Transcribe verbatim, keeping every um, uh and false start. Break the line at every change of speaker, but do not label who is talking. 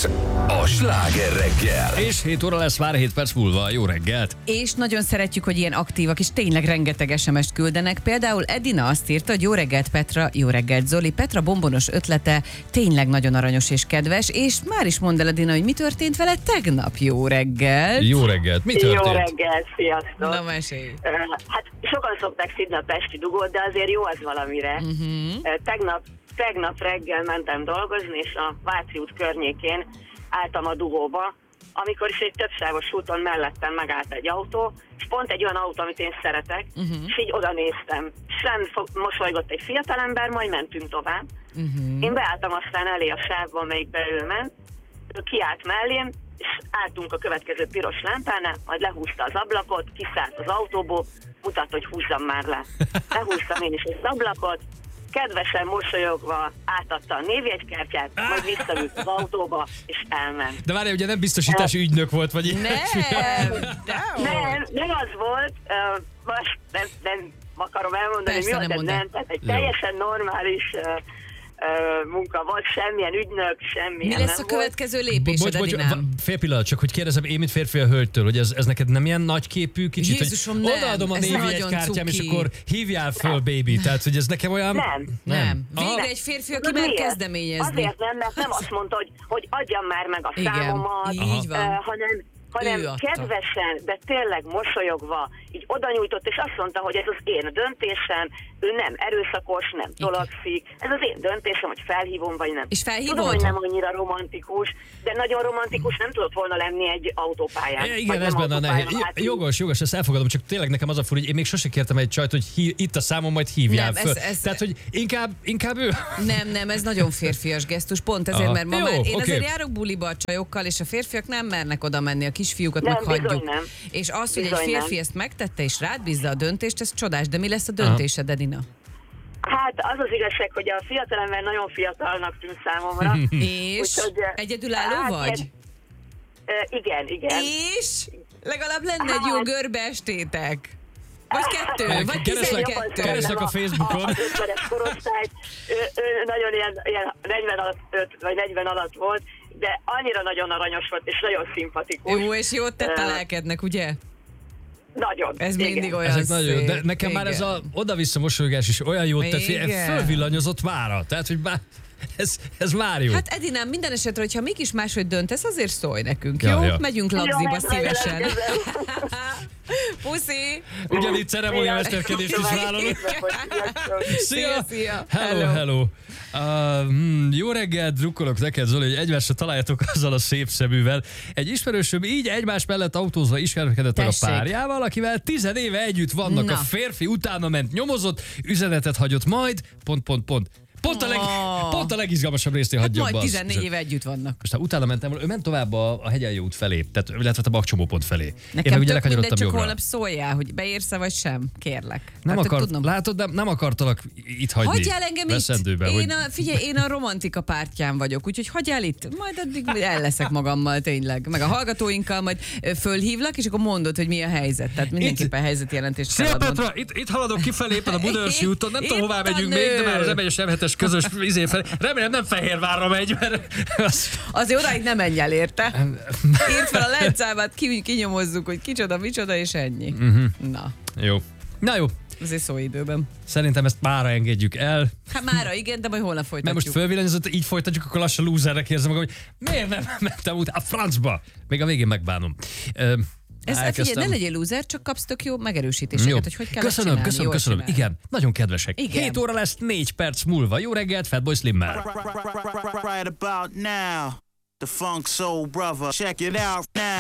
Ez a Sláger reggel.
És hét óra lesz már hét perc múlva. Jó reggelt!
És nagyon szeretjük, hogy ilyen aktívak, és tényleg rengeteg es em es-t küldenek. Például Edina azt írta, hogy jó reggelt Petra, jó reggelt Zoli. Petra bombonos ötlete tényleg nagyon aranyos és kedves, és már is mondd el, Edina, hogy mi történt vele tegnap. Jó reggelt!
Jó reggelt! Mi történt?
Jó reggelt, sziasztok!
Na, mesélj!
Uh, hát sokan szokták szidni a pesti dugót, de azért jó az valamire. Uh-huh. Uh, tegnap, tegnap reggel mentem dolgozni, és a Váci út környékén álltam a dugóba, amikor is egy többsávos úton mellettem megállt egy autó, és pont egy olyan autó, amit én szeretek, uh-huh. és így oda néztem. Sem mosolygott egy fiatalember, majd mentünk tovább. Uh-huh. Én beálltam aztán elé a sávba, amelyikbe ő ment, ő kiállt mellém, és álltunk a következő piros lámpánál, majd lehúzta az ablakot, kiszállt az autóból, mutatta, hogy húzzam már le. Lehúztam én is az ablakot, kedvesen mosolyogva átadta a névjegykártyát, majd visszaült az autóba, és elment.
De várjál, ugye nem biztosítási ügynök volt, vagy
Nem,
nem, nem az volt, uh, most nem, nem akarom elmondani,
Persze,
mi
nem
volt, de nem, tehát egy teljesen normális uh, uh, munka volt, semmilyen ügynök, semmilyen
Mi lesz
nem
a következő lépésed,
Bocs, bocs,
Edinám?
fél pillanat, csak hogy kérdezem én, mint férfi a hölgytől, hogy ez, ez neked nem ilyen nagyképű kicsit,
Jézusom,
hogy
nem,
odaadom a
ez nagyon
névjegykártyám, és
cuki.
akkor hívjál föl, baby. Tehát, hogy ez nekem olyan...
Nem.
Nem.
Aha.
Végre egy férfi, aki
Tudod
mer
miért?
kezdeményezni.
Azért nem, mert nem azt mondta, hogy, hogy adjam már meg a
Igen,
számomat,
így van.
uh, hanem, hanem
Ő adta.
kedvesen, de tényleg mosolyogva, így oda nyújtott, és azt mondta, hogy ez az én döntésem, ő nem erőszakos, nem tolakszik, ez az én döntésem, hogy felhívom, vagy nem.
És felhívod?
Tudom, hogy nem annyira romantikus, de nagyon romantikus nem tudott volna lenni egy autópályán.
Ja,
vagy
igen,
nem
ez benne a nehéz.
autópályán, hát
Jogos, jogos, ezt elfogadom, csak tényleg nekem az a fura, hogy én még sose kértem egy csajt, hogy hí, itt a számom, majd hívjál
Nem,
föl.
ez- ez-
Tehát, hogy inkább, inkább ő.
Nem, nem, ez nagyon férfias gesztus, pont ezért,
Aha.
mert ma
Jó,
már én
oké.
azért járok buliba a csajokkal, és a férfiak nem mernek oda menni, a kisfiúkat
Nem,
meg hagyjuk.
bizony nem.
És az, hogy egy
Bizony
férfi
nem.
ezt megtette, és rád bízza a döntést, ez csodás, de mi lesz a döntésed, Edina?
Hát az az igazság, hogy a fiatalember nagyon fiatalnak tűnt számomra.
És
Úgyhogy, eh,
egyedülálló
hát,
vagy?
ilyen- eh, Igen, igen.
És legalább lenne egy jó
Hát-
görbe estétek. Vagy kettő, vagy
Keresnek-
tizenkettő.
keresnek a Facebookon.
Az ötvenes korosztályt, ő, ő nagyon ilyen, ilyen negyven alatt, öt, vagy negyven alatt volt, de annyira nagyon aranyos volt, és nagyon szimpatikus.
Jó, és jót tett a
Eh,
lelkednek, ugye?
Nagyon.
Ez
igen.
mindig olyan
Ezek nagyon jó,
szép.
de nekem már ez
Igen.
a oda-vissza mosolygás is olyan jót tett, hogy
Igen.
fölvillanyozott mára. Tehát, hogy bár, ez, ez már jó.
Hát Edinám, minden esetre, hogyha mégis máshogy döntesz, azért szólj nekünk,
Ja,
jó?
ja.
Megyünk
Jó,
lagziba
majd
szívesen.
jelentkezem.
Puszi!
Ugyanígy ceremóniamesterkedést is vállalunk.
Szia, szia.
Hello,
Hello.
hello. Uh, hmm, jó reggelt, drukkolok neked, Zoli, hogy egymásra találjatok azzal a szép szeművel. Egy ismerősöm így egymás mellett autózva ismerkedett meg a
Tessék.
párjával, akivel tized éve együtt vannak.
Na.
A férfi utána ment, nyomozott, üzenetet hagyott, majd pont, pont, pont. Pont a, leg,
Oh.
pont a legizgalmasabb részt
Hát
hagyja
majd
be azt.
tizennégy éve együtt vannak.
Most utána mentem, ő ment tovább a, a Hegyenjó út felé, tehát illetve a Bakcsomópont felé. Én
Nekem
meg ugye
tök mindegy,
lekanyarottam
csak
jobbra.
holnap szóljál, hogy beérsz-e vagy sem, kérlek.
Nem
Tehát
akart,
tudnom.
látod, nem, nem akartalak itt hagyni.
Hagyjál engem itt!
Veszendőbe,
Én
hogy...
a, figyelj, én a romantika pártján vagyok, úgyhogy hagyjál itt, majd addig el leszek magammal tényleg. Meg a hallgatóinkkal majd ö, fölhívlak, és akkor mondod, hogy mi a helyzet. Tehát mindenképpen helyzetjelentést kell
Szia
adnod.
Petra, itt, itt haladok kifelé éppen a Budaörsi úton, nem tudom
Itt
hová
a
megyünk
nő.
még, de már az em egyes em hetes közös izé felé. Remélem nem Fehérvárra megy, mert az...
Azért odáig nem menj el, érte? Írd fel a lencámát, ki, kinyomozzuk, hogy kicsoda, micsoda, és ennyi. Uh-huh. Na,
Jó. Na jó,
azért szó időben.
szerintem ezt mára engedjük el,
Hát mára igen, de majd holnap
mert
folytatjuk.
most fölvillanyozott, így folytatjuk, akkor lassan lúzernek érzem magam, hogy miért nem mentem utána a francba. Még a végén megbánom. Ö,
Ez,
elkezdtem.
figyelj, ne legyél loser, csak kapsz tök jó megerősítéseket,
Jó.
hogy hogy kell
Köszönöm,
csinálni,
köszönöm,
jól
köszönöm.
csinálni.
Igen, nagyon kedvesek.
Igen.
hét óra lesz, négy perc múlva. Jó reggelt, Fatboy Slimmel.
Right about now, the Funk Soul Brother. Check it out now.